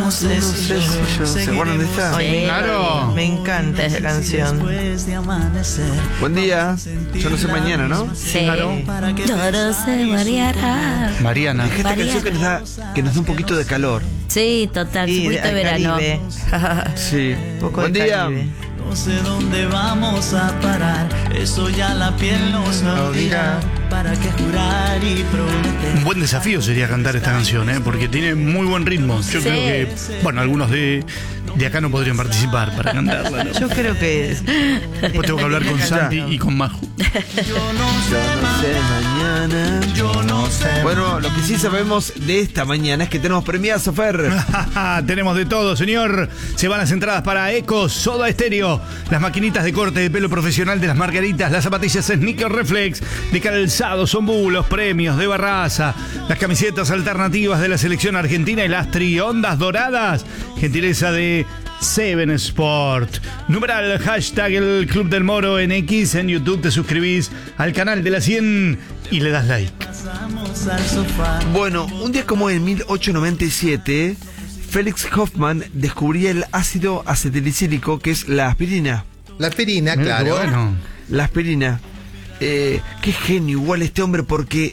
no sé si yo. ¿Se acuerdan de esta? Ay, Claro. Me encanta esa canción. Buen día. Yo no sé mañana, ¿no? Sí. Claro. Todo se variará. Mariana. Es esta canción que nos da un poquito de calor. Sí, total, Y segurito de al verano. Caribe. Sí. Poco Buen de día. Caribe. No sé dónde vamos a parar, eso ya la piel nos lo dirá. ¿Para qué jurar y prometer? Un buen desafío sería cantar esta canción, porque tiene muy buen ritmo. Yo Sí. creo que, bueno, algunos de acá no podrían participar para cantarla, ¿no? Yo creo que Después tengo que hablar con Santi y con Maju. Yo no sé Mañana. yo no sé. Bueno, lo que sí sabemos de esta mañana es que tenemos premiazo, Fer. Tenemos de todo, señor. Se van las entradas para Ecos, Soda Estéreo, las maquinitas de corte de pelo profesional de las Margaritas, las zapatillas Sneaker Reflex de Calzado Zombú, los premios de Barraza, las camisetas alternativas de la selección argentina y las triondas doradas, gentileza de Seven Sport. Numeral hashtag el Club del Moro en X, en YouTube te suscribís al canal de la 100 y le das like. Pasamos al sofá. Bueno, un día como en 1897, Felix Hoffmann descubría el ácido acetilicílico, que es la aspirina. La aspirina, Mira, claro. Bueno. La aspirina. Qué genio igual este hombre, porque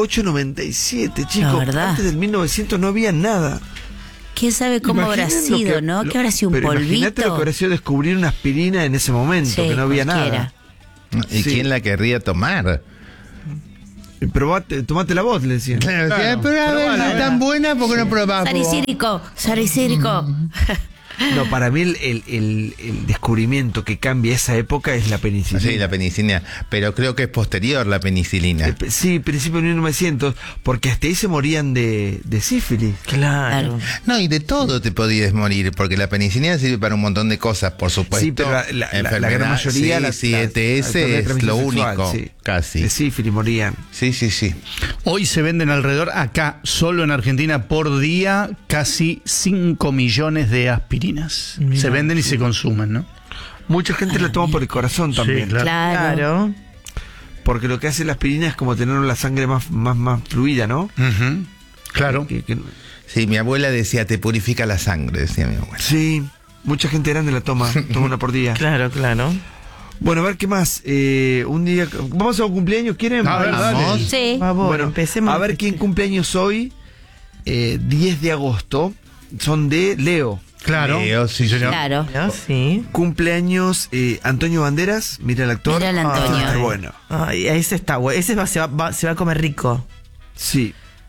1897, chicos, La verdad. antes del 1900 no había nada. ¿Quién sabe cómo habrá Imaginen lo sido, que- no? lo- ¿Qué habrá sido un pero imagínate lo que polvito? habrá sido descubrir una aspirina en ese momento, Sí, que no había cualquiera. nada. ¿Y Sí. quién la querría tomar? Tomate la voz, le decían. Claro, Claro. pero a ver, Probala, es tan buena porque no probamos. Saricírico, Saricírico. No, para mí el descubrimiento que cambia esa época es la penicilina. Sí, la penicilina. Pero creo que es posterior la penicilina. Sí, principio de 1900, porque hasta ahí se morían de sífilis. Claro. No, y de todo te podías morir, porque la penicilina sirve para un montón de cosas, por supuesto. Sí, pero la gran Enfermedad, mayoría... sí, ETS es lo único, casi. De sífilis morían. Sí. Hoy se venden alrededor, acá, solo en Argentina, por día, casi 5 millones de aspirinas. Se venden y se consumen, ¿no? Mucha gente la toma por el corazón también. claro. Claro. Claro. Porque lo que hace la aspirina es como tener la sangre más fluida, ¿no? Ujú. Claro. Sí, mi abuela decía, te purifica la sangre, decía mi abuela. Sí, mucha gente grande la toma una por día. Claro, claro. Bueno, a ver qué más. Un día... ¿Vamos a un cumpleaños? ¿Quieren? A ver, Vamos. dale. Sí. Por favor, Bueno, empecemos. a ver quién cumpleaños hoy. 10 de agosto. Son de Leo. Claro. Leo, sí, señor. Claro. Sí. Cumpleaños Antonio Banderas. Mira el actor. Mira el Antonio. Va a estar bueno. Ay, ese está bueno. Ese se va a comer rico. Sí.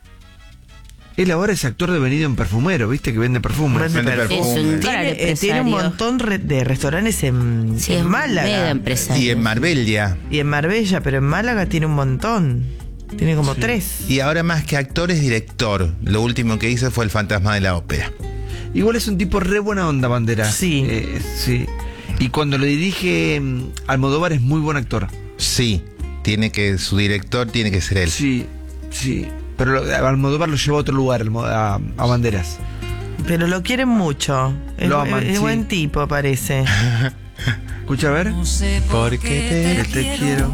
Él ahora es actor devenido en perfumero, ¿viste? Que vende perfumes. Vende Vende perfume. Es un gran Tiene un empresario. montón de restaurantes en, Sí, en es un Málaga. mega empresario. Y en Marbella. Y en Marbella, pero en Málaga tiene un montón. Tiene como 3. Y ahora más que actor es director. Lo último que hizo fue El Fantasma de la Ópera. Igual es un tipo re buena onda, Banderas. Sí. Sí. Y cuando lo dirige Almodóvar es muy buen actor. Sí, su director tiene que ser él. Sí, sí. Pero Almodóvar lo llevó a otro lugar, a Banderas. Pero lo quieren mucho. Es, Lo aman, es sí. buen tipo, parece. Escucha, a ver. No sé por qué Te quiero.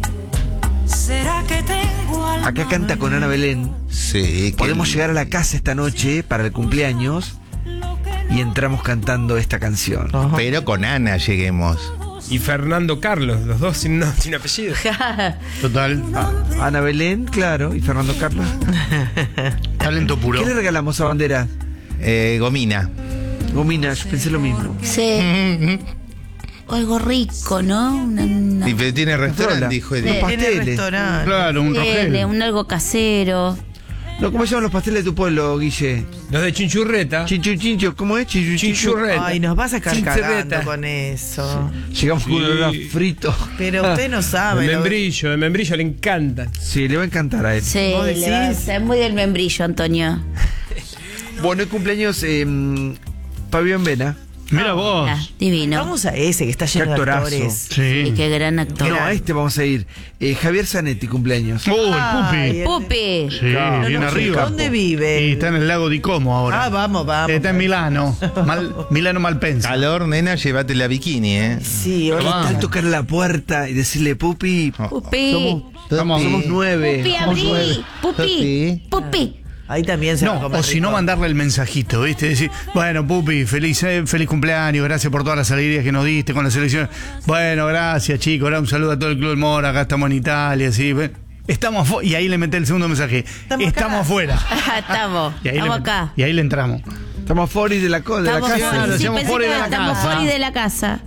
¿Será que tengo algo? Acá canta con Ana Belén. Sí. Podemos llegar a la casa esta noche para el cumpleaños y entramos cantando esta canción. Ajá. Pero con Ana lleguemos. Y Fernando Carlos, los dos sin apellido. Total. Ana Belén, claro, y Fernando Carlos. Talento puro. ¿Qué le regalamos a Banderas? Gomina. Gomina, yo pensé lo mismo. Sí. O algo rico, ¿no? Y pero tiene restaurante, Frola. dijo Sí. Edith. Unos Tiene pasteles. restaurante. Claro, un rogel. un algo casero. No, ¿cómo se llaman los pasteles de tu pueblo, Guille? Los de Chinchurreta. Chincho, ¿cómo es? Chinchurreta. Ay, nos vas a sacar Chinchurreta. cagando con eso. Llegamos con un olor a frito. Pero usted no El sabe. ¿no? membrillo le encanta. Sí, le va a encantar a él. Sí, ¿Vos le va a decís? ser muy del membrillo, Antonio. Bueno, el cumpleaños Fabián Vena. Mira vos. Ah, divino. Vamos a ese que está lleno de actorazo. actores. Y Sí. qué gran actor. No, a este vamos a ir. Javier Zanetti, cumpleaños. El Ay, Pupi. Pupi. Sí, Claro, bien no sé, arriba. ¿dónde vive? Y está en el lago di Como ahora. Ah, vamos. Está en Milano. Milano Malpensa. Calor, nena, llévate la bikini, ¿eh? Sí, ahora Vamos. Tal tocar la puerta y decirle, Pupi, Pupi. somos 9. Pupi, somos 9. abrí. Pupi. Pupi. Ahí también se va a No, comer o si no, rico. mandarle el mensajito, ¿viste? Decir, bueno, Pupi, feliz cumpleaños, gracias por todas las alegrías que nos diste con la selección. Bueno, gracias, chicos, ahora un saludo a todo el Club del Mora, acá estamos en Italia, sí. Estamos y ahí le meté el segundo mensaje. Estamos afuera. Estamos. Y ahí Estamos le, acá. Y ahí le entramos. Estamos fuera de la Estamos casa. fuera. Claro, Sí, estamos pensé fuera que de la estamos casa. fuera de la casa.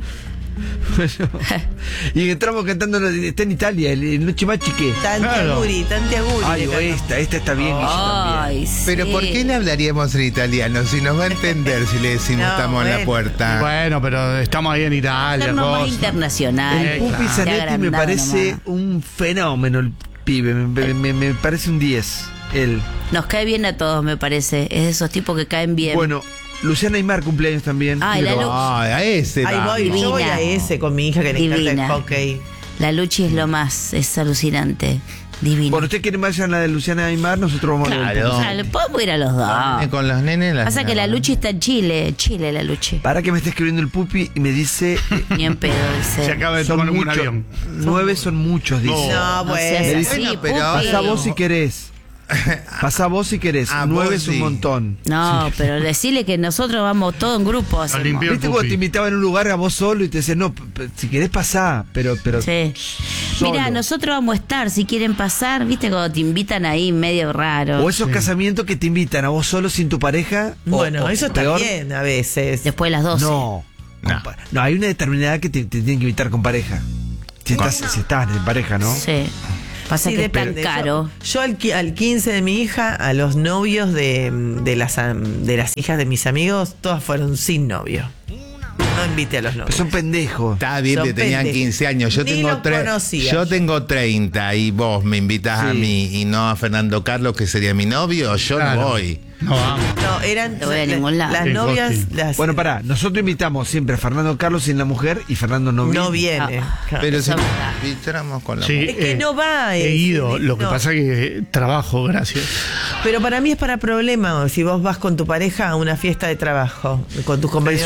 Y entramos cantando, está en Italia, el Noche Más Chique. Tanti Claro. Aguri. Ay, o esta está bien. Ay, sí. Pero ¿por qué le hablaríamos en italiano? Si nos va a entender si le decimos No, estamos en la bueno. puerta. Bueno, pero estamos ahí en Italia, Hacernos más cosas. internacional. El Pupi claro. Zanetti me Agrandado parece nomás. un fenómeno, el pibe. Me parece un 10. Él. Nos cae bien a todos, me parece. Es de esos tipos que caen bien. Bueno, Luciana Aymar cumpleaños también. Ay, la Pero- Lu- Ay, a ese Ahí va. voy, yo voy Divina. a ese con mi hija que le encanta Divina. el hockey. La Luchi es lo más, es alucinante. Divina. Bueno, ¿usted quiere más a la de Luciana Aymar? Nosotros vamos a ver. Claro. O sea, le podemos ir a los dos. Con los nenes. las- Pasa que la Luchi está en Chile. Chile, la Luchi. Para que me esté escribiendo el Pupi y me dice. Ni en pedo, dice. Se acaba de Son tomar un muchos. avión. 9 son muchos, dice. No, No seas bueno. Me así, dice, bueno, pero Pupi. Pasa vos si querés. Pasa vos si querés. Ah, 9 vos es un sí. montón. No, pero decirle que nosotros vamos todo en grupo. hacemos. limpió. ¿Viste Pupi. cuando te invitaban en un lugar a vos solo y te decían, no, si querés pasá, pero Sí. solo? Mira, nosotros vamos a estar, si quieren pasar, viste cuando te invitan ahí medio raro. O esos casamientos que te invitan a vos solo sin tu pareja. Bueno, o eso está peor. bien a veces. Después de las 12. No. No, hay una determinada que te tienen que invitar con pareja. Si estás en pareja, ¿no? Sí. Pasa Sí, que es tan depende. caro. Yo al 15 de mi hija, a los novios de las hijas de mis amigos, todas fueron sin novio. No invité a los Pero novios. son pendejos. Está bien Son que tenían pendejos. 15 años. Yo Ni tengo los conocía. Yo tengo 30 y vos me invitás a Sí. mí y no a Fernando Carlos, que sería mi novio. Yo Claro. no voy. No, vamos. No, eran Te voy a ningún lado. las Sí, novias, Costi. las Bueno, pará, nosotros invitamos siempre a Fernando Carlos sin la mujer y Fernando no viene. no viene. Claro. Pero si Eso es verdad. invitáramos con la Sí, mujer. Es que no va, He ido, lo que no. pasa que trabajo, gracias. Pero para mí es para problema si vos vas con tu pareja a una fiesta de trabajo, con tus compañeros.